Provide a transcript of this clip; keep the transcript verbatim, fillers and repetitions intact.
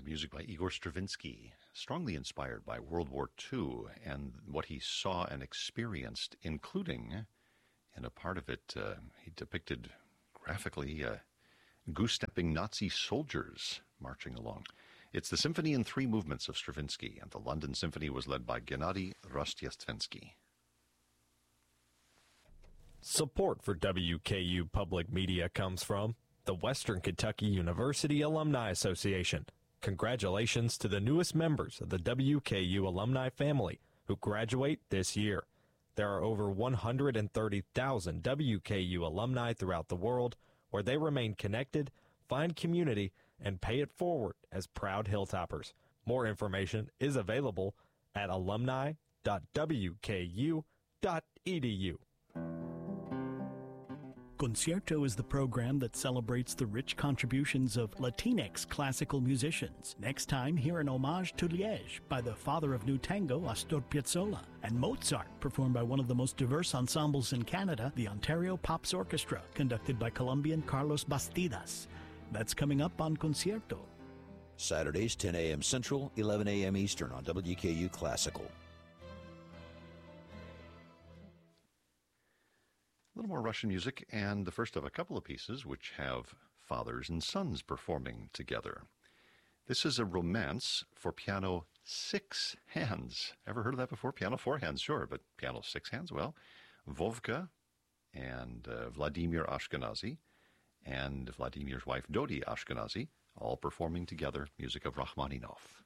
music by Igor Stravinsky, strongly inspired by World War Two and what he saw and experienced, including, in a part of it, uh, he depicted graphically uh, goose-stepping Nazi soldiers marching along. It's the symphony in three movements of Stravinsky, and the London Symphony was led by Gennady Rostiaствensky. Support for W K U Public Media comes from the Western Kentucky University Alumni Association. Congratulations to the newest members of the W K U alumni family who graduate this year. There are over one hundred thirty thousand W K U alumni throughout the world where they remain connected, find community, and pay it forward as proud Hilltoppers. More information is available at alumni dot w k u dot e d u. Concierto is the program that celebrates the rich contributions of Latinx classical musicians. Next time, hear an homage to Liège by the father of new tango, Astor Piazzolla, and Mozart, performed by one of the most diverse ensembles in Canada, the Ontario Pops Orchestra, conducted by Colombian Carlos Bastidas. That's coming up on Concierto. Saturdays, ten a.m. Central, eleven a.m. Eastern on W K U Classical. A little more Russian music, and the first of a couple of pieces which have fathers and sons performing together. This is a romance for piano six hands. Ever heard of that before? Piano four hands, sure, but piano six hands? Well, Vovka and uh, Vladimir Ashkenazy and Vladimir's wife Dodi Ashkenazy all performing together music of Rachmaninoff.